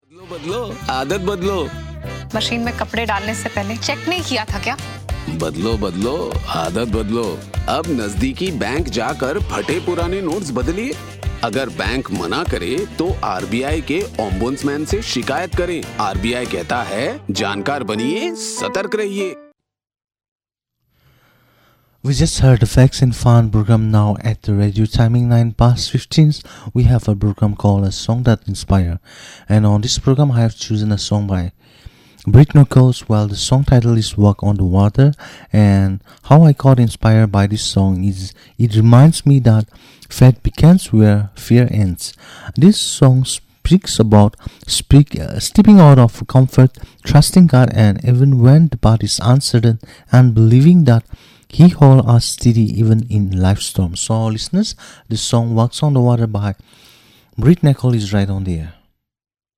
बदलो बदलो आदत बदलो। मशीन में कपड़े डालने से पहले चेक नहीं किया था क्या? बदलो बदलो आदत बदलो। अब नजदीकी बैंक जाकर फटे पुराने नोट्स बदलिए। अगर बैंक मना करे तो आरबीआई के ओम्बुड्समैन से शिकायत करें। आरबीआई कहता है जानकार बनिए, सतर्क रहिए। We just heard the Facts and Fun program now at the radio timing 9:15. We have a program called A Song That Inspire, and on this program I have chosen a song by Brit Nichols. Well, the song title is Walk on the Water, and how I got inspired by this song is it reminds me that faith begins where fear ends. This song speaks about stepping out of comfort, trusting God, and even when the path is uncertain, and believing that He holds us steady even in life storms. So, listeners, the song Walks on the Water by Brit Nichols is right on the air.